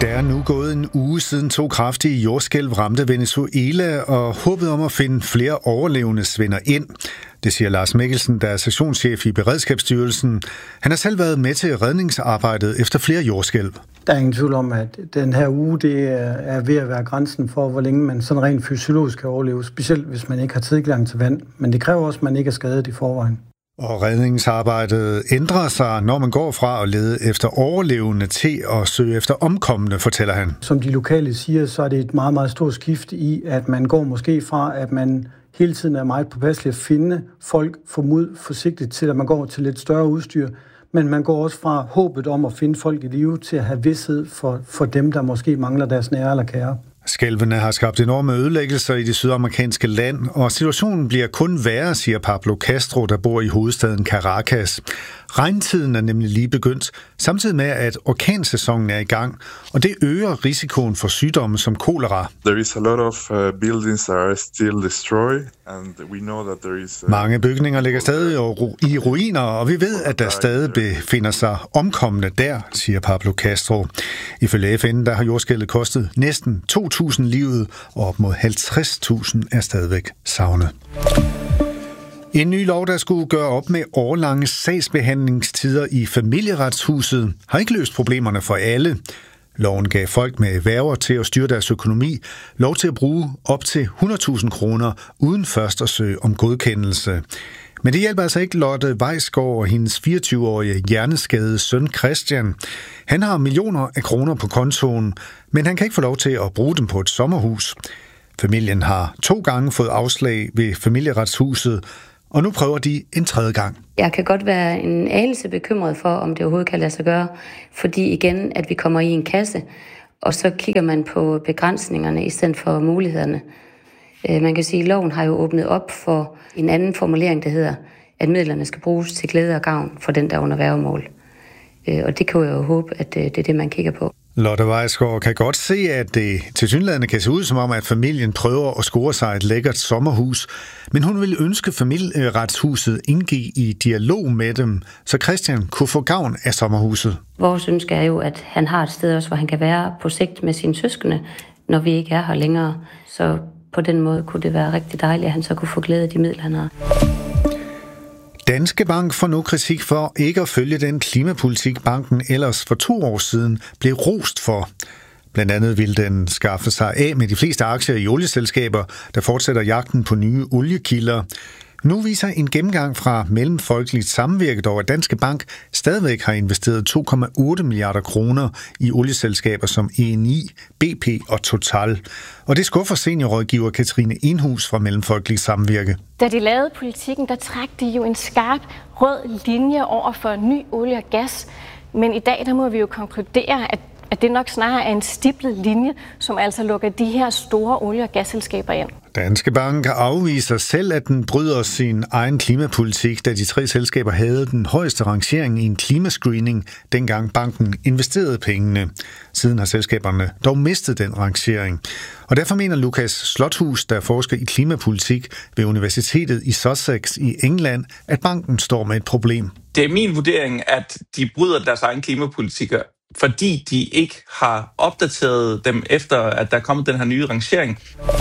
Der er nu gået en uge siden 2 kraftige jordskælv ramte Venezuela, og håbet om at finde flere overlevende svinder ind. Det siger Lars Mikkelsen, der er sektionschef i Beredskabsstyrelsen. Han har selv været med til redningsarbejdet efter flere jordskælv. Der er ingen tvivl om, at den her uge det er ved at være grænsen for, hvor længe man sådan rent fysiologisk kan overleve, specielt hvis man ikke har tilgang til vand. Men det kræver også, at man ikke er skadet i forvejen. Og redningsarbejdet ændrer sig, når man går fra at lede efter overlevende til at søge efter omkomne, fortæller han. Som de lokale siger, så er det et meget, meget stort skift i, at man går måske fra, at man hele tiden er meget påpasselig at finde folk forsigtigt til, at man går til lidt større udstyr. Men man går også fra håbet om at finde folk i live til at have vished for dem, der måske mangler deres nære eller kære. Skælvene har skabt enorme ødelæggelser i det sydamerikanske land, og situationen bliver kun værre, siger Pablo Castro, der bor i hovedstaden Caracas. Regntiden er nemlig lige begyndt, samtidig med, at orkansæsonen er i gang, og det øger risikoen for sygdomme som kolera. There is a lot of buildings that are still destroyed, and we know that there is mange bygninger ligger stadig i ruiner, og vi ved, at der stadig befinder sig omkomne der, siger Pablo Castro. Ifølge FN, der har jordskælvet kostet næsten 2.000 livet, og op mod 50.000 er stadigvæk savnet. En ny lov, der skulle gøre op med årelange sagsbehandlingstider i Familieretshuset, har ikke løst problemerne for alle. Loven gav folk med værger til at styre deres økonomi lov til at bruge op til 100.000 kroner uden først at søge om godkendelse. Men det hjælper altså ikke Lotte Weisgaard og hendes 24-årige hjerneskadede søn Christian. Han har millioner af kroner på kontoen, men han kan ikke få lov til at bruge dem på et sommerhus. Familien har 2 gange fået afslag ved Familieretshuset, og nu prøver de en 3. gang. Jeg kan godt være en anelse bekymret for, om det overhovedet kan lade sig gøre, fordi igen, at vi kommer i en kasse, og så kigger man på begrænsningerne i stedet for mulighederne. Man kan sige, at loven har jo åbnet op for en anden formulering, der hedder, at midlerne skal bruges til glæde og gavn for den, der er under værgemål. Og det kan jeg jo håbe, at det er det, man kigger på. Lotte Weisgaard kan godt se, at det tilsyneladende kan se ud som om, at familien prøver at score sig et lækkert sommerhus, men hun vil ønske Familieretshuset indgik i dialog med dem, så Christian kunne få gavn af sommerhuset. Vores ønske er jo, at han har et sted også, hvor han kan være på sigt med sine søskende, når vi ikke er her længere. Så på den måde kunne det være rigtig dejligt, at han så kunne få glæde af de midler, han har. Danske Bank får nu kritik for ikke at følge den klimapolitik, banken ellers for 2 år siden blev rost for. Blandt andet ville den skaffe sig af med de fleste aktier i olieselskaber, der fortsætter jagten på nye oliekilder. Nu viser en gennemgang fra Mellemfolkeligt Samvirke dog, at Danske Bank stadigvæk har investeret 2,8 milliarder kroner i olieselskaber som Eni, BP og Total. Og det skuffer seniorrådgiver Katrine Enhus fra Mellemfolkeligt Samvirke. Da de lavede politikken, der trak de jo en skarp rød linje over for ny olie og gas. Men i dag der må vi jo konkludere, at det nok snarere er en stiplet linje, som altså lukker de her store olie- og gasselskaber ind. Danske Bank afviser selv, at den bryder sin egen klimapolitik, da de 3 selskaber havde den højeste rangering i en klimascreening, dengang banken investerede pengene. Siden har selskaberne dog mistet den rangering. Og derfor mener Lukas Slothus, der forsker i klimapolitik ved Universitetet i Sussex i England, at banken står med et problem. Det er min vurdering, at de bryder deres egen klimapolitikker, fordi de ikke har opdateret dem efter, at der er kommet den her nye rangering.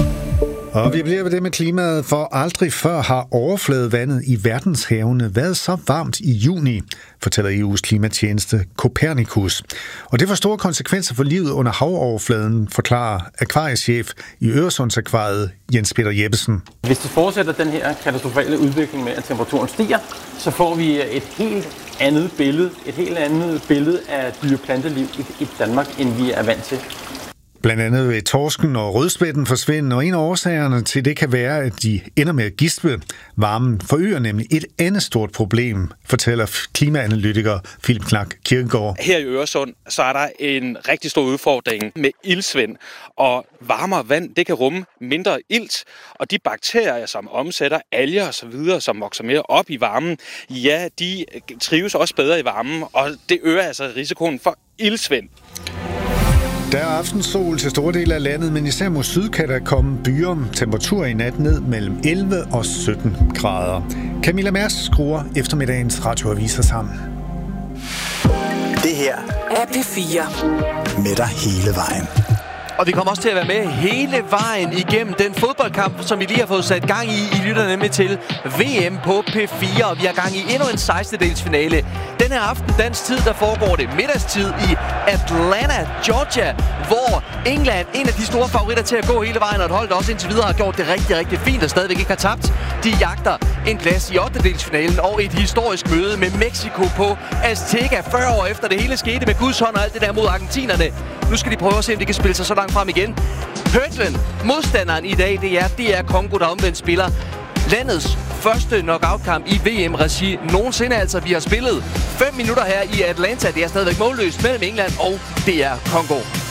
Og vi bliver ved det med klimaet, for aldrig før har overfladevandet i verdenshavene været så varmt i juni, fortæller EU's klimatjeneste Copernicus. Og det får store konsekvenser for livet under havoverfladen, forklarer akvariechef i Øresundsakvariet Jens Peter Jeppesen. Hvis det fortsætter den her katastrofale udvikling med, at temperaturen stiger, så får vi et helt andet billede af dyre- og planteliv i Danmark, end vi er vant til. Blandt andet vil torsken og rødspætten forsvinde, og en af årsagerne til det kan være, at de ender med at gispe. Varmen forøger nemlig et andet stort problem, fortæller klimaanalytiker Philip Knak Kirkegaard. Her i Øresund, så er der en rigtig stor udfordring med iltsvind, og varmere vand, det kan rumme mindre ilt, og de bakterier, som omsætter alger og så videre, som vokser mere op i varmen, ja, de trives også bedre i varmen, og det øger altså risikoen for iltsvind. Der er aftensol til store dele af landet, men især mod syd kan der komme byer. Temperatur i nat ned mellem 11 og 17 grader. Camilla Mærs skruer eftermiddagens radioaviser sammen. Det her er P4. Med dig hele vejen. Og vi kommer også til at være med hele vejen igennem den fodboldkamp, som vi lige har fået sat gang i. I lytter nemlig til VM på P4, og vi har gang i endnu en 16-delsfinale. Den her aften, dansk tid, der foregår det middagstid i Atlanta, Georgia, hvor England, en af de store favoritter til at gå hele vejen, og et hold, der også indtil videre har gjort det rigtig, rigtig fint og stadigvæk ikke har tabt. De jagter en plads i 8-delsfinalen og et historisk møde med Mexico på Azteca 40 år efter det hele skete med Guds hånd og alt det der mod argentinerne. Nu skal de prøve at se, om de kan spille sig så langt frem igen. Hurdlen, modstanderen i dag, det er Congo, der omvendt spiller landets første knockout-kamp i VM-regi nogensinde. Altså, vi har spillet 5 minutter her i Atlanta. Det er stadigvæk målløst mellem England og DR Congo.